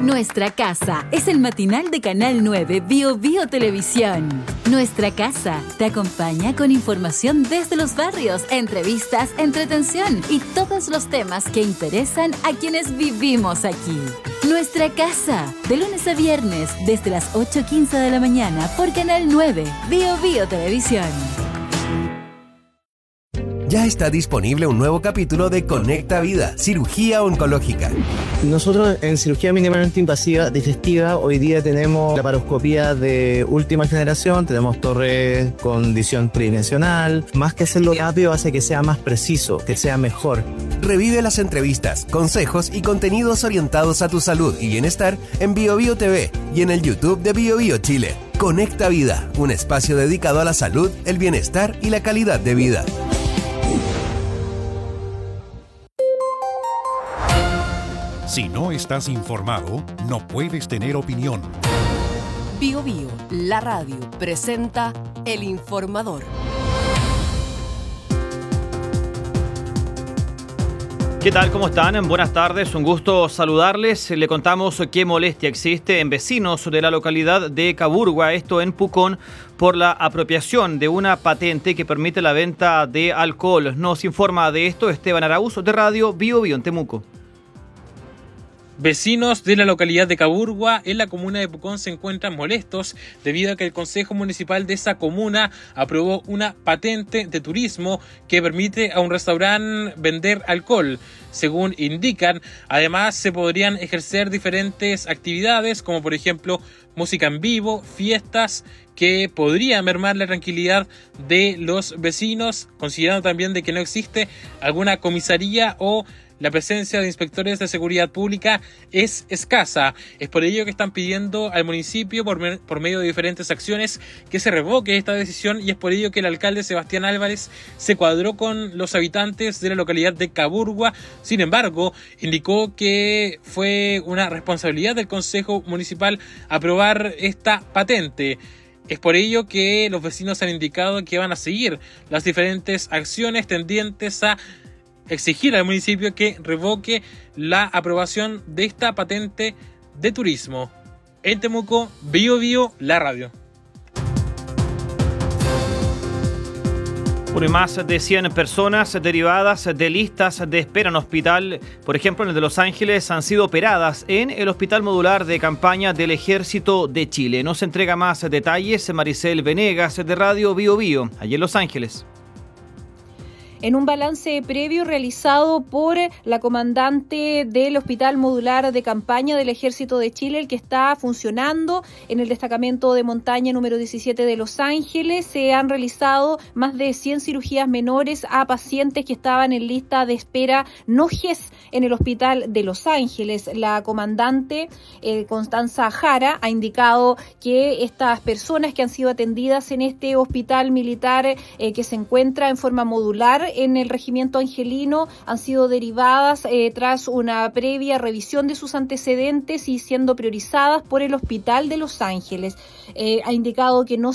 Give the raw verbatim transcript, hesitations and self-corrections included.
Nuestra Casa es el matinal de Canal nueve Bio Bio Televisión. Nuestra Casa te acompaña con información desde los barrios, entrevistas, entretención y todos los temas que interesan a quienes vivimos aquí. Nuestra Casa, de lunes a viernes, desde las ocho quince de la mañana por Canal nueve Bio Bio Televisión. Ya está disponible un nuevo capítulo de Conecta Vida, cirugía oncológica. Nosotros en cirugía mínimamente invasiva digestiva hoy día tenemos laparoscopía de última generación, tenemos torre con visión tridimensional. Más que hacerlo rápido hace que sea más preciso, que sea mejor. Revive las entrevistas, consejos y contenidos orientados a tu salud y bienestar en Bio Bio T V y en el YouTube de Bio Bio Chile. Conecta Vida, un espacio dedicado a la salud, el bienestar y la calidad de vida. Si no estás informado, no puedes tener opinión. Bio Bio, la radio, presenta El Informador. ¿Qué tal? ¿Cómo están? Buenas tardes, un gusto saludarles. Le contamos qué molestia existe en vecinos de la localidad de Caburgua, esto en Pucón, por la apropiación de una patente que permite la venta de alcohol. Nos informa de esto Esteban Araúz de Radio Bio Bio en Temuco. Vecinos de la localidad de Caburgua, en la comuna de Pucón, se encuentran molestos debido a que el Consejo Municipal de esa comuna aprobó una patente de turismo que permite a un restaurante vender alcohol. Según indican, además se podrían ejercer diferentes actividades como por ejemplo música en vivo, fiestas que podrían mermar la tranquilidad de los vecinos, considerando también de que no existe alguna comisaría o la presencia de inspectores de seguridad pública es escasa. Es por ello que están pidiendo al municipio, por, me- por medio de diferentes acciones, que se revoque esta decisión, y es por ello que el alcalde Sebastián Álvarez se cuadró con los habitantes de la localidad de Caburgua. Sin embargo, indicó que fue una responsabilidad del Consejo Municipal aprobar esta patente. Es por ello que los vecinos han indicado que van a seguir las diferentes acciones tendientes a exigir al municipio que revoque la aprobación de esta patente de turismo. En Temuco, Bio Bio, la radio. Bueno, y más de cien personas derivadas de listas de espera en hospital, por ejemplo en el de Los Ángeles, han sido operadas en el Hospital Modular de Campaña del Ejército de Chile. Nos entrega más detalles Maricel Venegas de Radio Bio Bio, allí en Los Ángeles. En un balance previo realizado por la comandante del Hospital Modular de Campaña del Ejército de Chile, el que está funcionando en el destacamento de montaña número diecisiete de Los Ángeles, se han realizado más de cien cirugías menores a pacientes que estaban en lista de espera no G E S en el Hospital de Los Ángeles. La comandante eh, Constanza Jara ha indicado que estas personas que han sido atendidas en este hospital militar eh, que se encuentra en forma modular en el regimiento angelino han sido derivadas eh, tras una previa revisión de sus antecedentes y siendo priorizadas por el Hospital de Los Ángeles. Eh, ha indicado que no